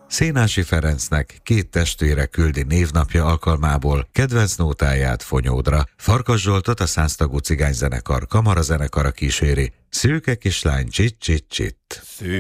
Szénási Ferencnek 2 testvére küldi névnapja alkalmából kedvenc nótáját Fonyódra. Farkas Zsoltot a 100 tagú cigányzenekar kamarazenekara kíséri. Szőke kislány csit-csit-csit.